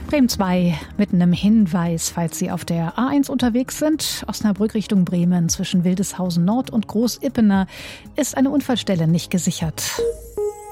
Bremen 2 mit einem Hinweis, falls Sie auf der A1 unterwegs sind. Osnabrück Richtung Bremen zwischen Wildeshausen Nord und Großippener ist eine Unfallstelle nicht gesichert.